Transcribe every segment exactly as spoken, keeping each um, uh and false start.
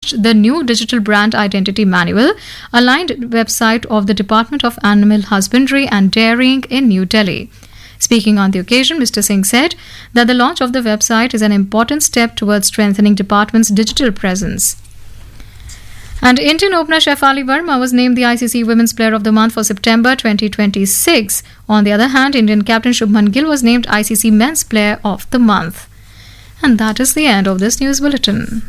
launched the new Digital Brand Identity Manual, a aligned website of the Department of Animal Husbandry and Dairying in New Delhi. Speaking on the occasion, Mister Singh said that the launch of the website is an important step towards strengthening department's digital presence. And Indian opener Shefali Verma was named the I C C Women's Player of the Month for September twenty twenty-six. On the other hand, Indian captain Shubman Gill was named I C C Men's Player of the Month. And that is the end of this news bulletin.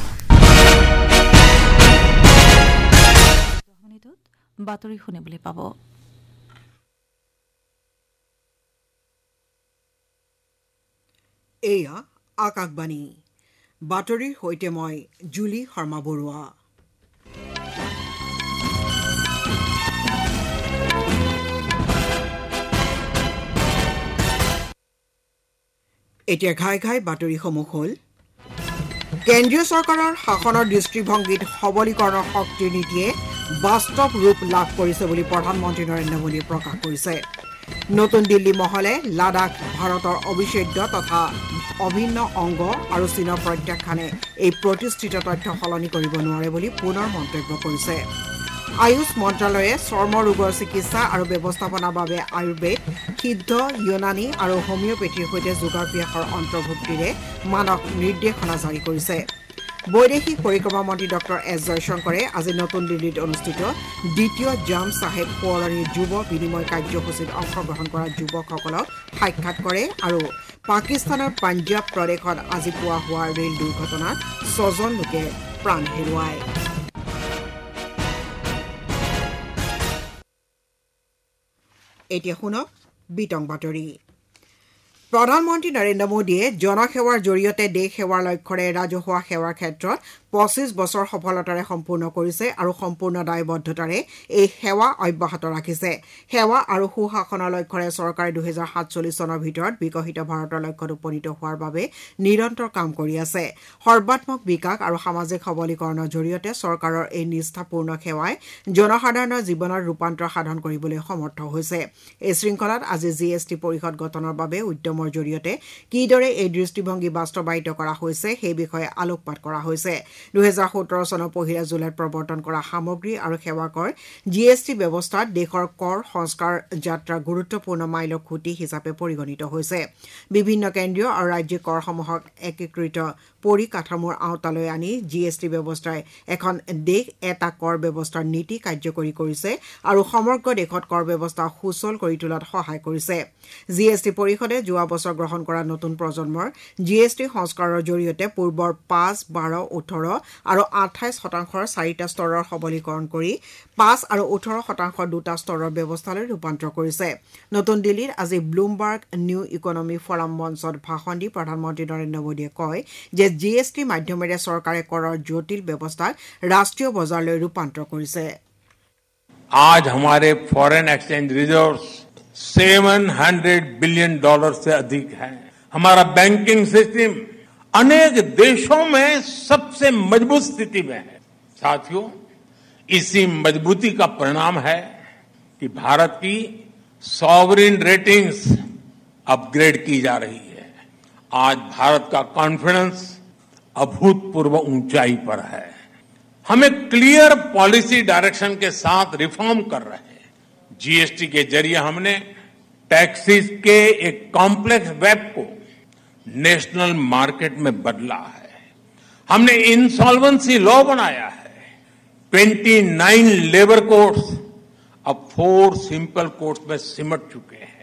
Eya Akakbani Battery hoite moi Julie Harma Borua. এতিয়া ঘাই ঘাই বাতৰি সমূহ হল কেন্দ্ৰীয় চৰকাৰৰ শাসনৰ দৃষ্টিভংগীত সবলীকৰণৰ শক্তি নীতিয়ে বাস্তৱ ৰূপ লাভ কৰিছে বুলি প্ৰধানমন্ত্ৰী নৰেন্দ্ৰ মোদীয়ে প্ৰকাশ কৰিছে নতুন দিল্লী মহলে লাডাখ ভাৰতৰ অবিচ্ছেদ্য তথা অভিন্ন অংগ আৰু চীনৰ প্ৰত্যাখ্যানে এই প্ৰতিষ্ঠিত তথ্য সলনি কৰিব নোৱাৰে বুলি পুনৰ মন্তব্য কৰিছে আয়ুষ মন্ত্ৰালয়ে চৰ্ম ৰোগৰ চিকিৎসা আৰু ব্যৱস্থাপনাৰ বাবে আয়ুৰ্বেদ সিদ্ধ ইউনানী আৰু হোমিওপেথিৰ সৈতে যোগাভ্যাসৰ অন্তৰ্ভুক্তিৰে মানক নিৰ্দেশনা জাৰি কৰিছে বৈদেশিক পৰিক্ৰমা মন্ত্ৰী ডক্টৰ এছ জয়শংকৰে আজি নতুন দিল্লীত অনুষ্ঠিত দ্বিতীয় জাম চাহেব সোঁৱৰণি যুৱ বিনিময় কাৰ্যসূচীত অংশগ্ৰহণ কৰা যুৱকসকলক সাক্ষাৎ কৰে আৰু পাকিস্তানৰ পাঞ্জাব প্ৰদেশত আজি পুৱা হোৱা ৰেল দুৰ্ঘটনাত ছজন লোকে প্ৰাণ হেৰুৱায় এতিয়া শুনক বিতং বাতৰি প্ৰধানমন্ত্ৰী নৰেন্দ্ৰ মোদীয়ে জনসেৱাৰ জৰিয়তে দেশ সেৱাৰ লক্ষ্যৰে ৰাজহুৱা সেৱাৰ ক্ষেত্ৰত পঁচিছ বছৰ সফলতাৰে সম্পূৰ্ণ কৰিছে আৰু সম্পূৰ্ণ দায়বদ্ধতাৰে এই সেৱা অব্যাহত ৰাখিছে সেৱা আৰু সুশাসনৰ লক্ষ্যৰে চৰকাৰে দুই হাজাৰ সাতচল্লিছ চনৰ ভিতৰত বিকশিত ভাৰতৰ লক্ষ্যত উপনীত হোৱাৰ বাবে নিৰন্তৰ কাম কৰি আছে সৰ্বাত্মক বিকাশ আৰু সামাজিক সবলীকৰণৰ জৰিয়তে চৰকাৰৰ এই নিষ্ঠাপূৰ্ণ সেৱাই জনসাধাৰণৰ জীৱনৰ ৰূপান্তৰ সাধন কৰিবলৈ সমৰ্থ হৈছে এই শৃংখলাত আজি জি এছ টি পৰিষদ গঠনৰ বাবে উদ্যমৰ জৰিয়তে কিদৰে এই দৃষ্টিভংগী বাস্তৱায়িত কৰা হৈছে সেই বিষয়ে আলোকপাত কৰা হৈছে দুই হাজাৰ সোতৰ চনৰ পহিলা জুলাইত প্ৰৱৰ্তন কৰা সামগ্ৰী আৰু সেৱা কৰ জি এছ টি ব্যৱস্থাত দেশৰ কৰ সংস্কাৰ যাত্ৰা গুৰুত্বপূৰ্ণ মাইলৰ খুঁটি হিচাপে পৰিগণিত হৈছে বিভিন্ন কেন্দ্ৰীয় আৰু ৰাজ্যিক কৰসমূহক একীকৃত পৰিকাঠামোৰ আওতালৈ আনি জি এছ টি ব্যৱস্থাই এখন দেশ এটা কৰ ব্যৱস্থাৰ নীতি কাৰ্যকৰী কৰিছে আৰু সমগ্ৰ দেশত কৰ ব্যৱস্থা সুচল কৰি তোলাত সহায় কৰিছে জি এছ টি পৰিষদে যোৱা বছৰ গ্ৰহণ কৰা নতুন প্ৰজন্মৰ জি এছ টি সংস্কাৰৰ জৰিয়তে পূৰ্বৰ পাঁচ বাৰ ওঠৰ আৰু আঠাইছ শতাংশৰ চাৰিটা স্তৰৰ সবলীকৰণ কৰি পাঁচ আৰু ওঠৰ শতাংশৰ দুটা স্তৰৰ ব্যৱস্থালৈ ৰূপান্তৰ কৰিছে নতুন দিল্লীত আজি ব্লুমবাৰ্গ নিউ ইকনমি ফৰাম মঞ্চত ভাষণ দি প্ৰধানমন্ত্ৰী নৰেন্দ্ৰ মোদীয়ে কয় যে জি এছ টি মাধ্যমেৰে চৰকাৰে কৰৰ জটিল ব্যৱস্থাক ৰাষ্ট্ৰীয় বজাৰলৈ ৰূপান্তৰ কৰিছে आज हमारे फॉरेन एक्सचेंज रिजर्व्स सात सौ बिलियन डॉलर से अधिक है हमारा बैंकिंग सिस्टम अनेक देशों में सबसे मजबूत स्थिति में है साथियों इसी मजबूती का परिणाम है कि भारत की सॉवरिन रेटिंग्स अपग्रेड की जा रही है आज भारत का कॉन्फिडेंस अभूतपूर्व ऊंचाई पर है हम एक क्लियर पॉलिसी डायरेक्शन के साथ रिफॉर्म कर रहे हैं जीएसटी के जरिए हमने टैक्सेस के एक कॉम्प्लेक्स वेब को नेशनल मार्केट में बदला है हमने इंसॉल्वेंसी लॉ बनाया है उनतीस लेबर कोड्स अब फोर सिंपल कोड्स में सिमट चुके हैं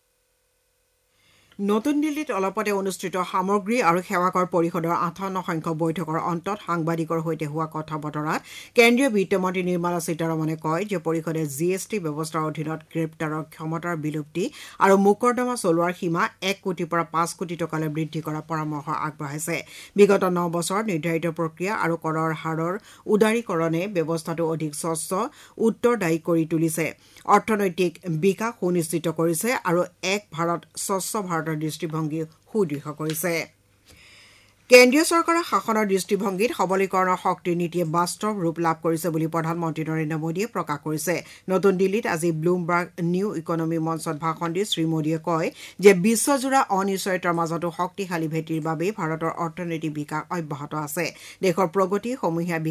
নতুন দিল্লীত অলপতে অনুষ্ঠিত সামগ্ৰী আৰু সেৱা কৰ পৰিষদৰ আঠাৱন্ন সংখ্যক বৈঠকৰ অন্তত সাংবাদিকৰ সৈতে হোৱা কথা বতৰাত কেন্দ্ৰীয় বিত্তমন্ত্ৰী নিৰ্মলা সীতাৰমণে কয় যে পৰিষদে জি এছ টি ব্যৱস্থাৰ অধীনত গ্ৰেপ্তাৰৰ ক্ষমতাৰ বিলুপ্তি আৰু মোকৰ্দমা চলোৱাৰ সীমা এক কোটিৰ পৰা পাঁচ কোটি টকালৈ বৃদ্ধি কৰাৰ পৰামৰ্শ আগবঢ়াইছে বিগত ন বছৰ নিৰ্ধাৰিত প্ৰক্ৰিয়া আৰু কৰৰ হাৰৰ উদাৰীকৰণে ব্যৱস্থাটো অধিক স্বচ্ছ উত্তৰদায়ী কৰি তুলিছে অৰ্থনৈতিক বিকাশ সুনিশ্চিত কৰিছে আৰু এক ভাৰত স্বচ্ছ ভাৰত দৃষ্টিভংগী সুদৃঢ় কৰিছে কেন্দ্ৰীয় চৰকাৰৰ শাসনৰ দৃষ্টিভংগীত সবলীকৰণৰ শক্তি নীতিয়ে বাস্তৱ ৰূপ লাভ কৰিছে বুলি প্ৰধানমন্ত্ৰী নৰেন্দ্ৰ মোদীয়ে প্ৰকাশ কৰিছে নতুন দিল্লীত আজি ব্লুমবাৰ্গ নিউ ইকনমি মঞ্চত ভাষণ দি শ্ৰী মোদীয়ে কয় যে বিশ্বজোৰা অনিশ্চয়তাৰ মাজতো শক্তিশালী ভেটিৰ বাবে ভাৰতৰ অৰ্থনৈতিক বিকাশ অব্যাহত আছে দেশৰ প্ৰগতি সমূহীয়া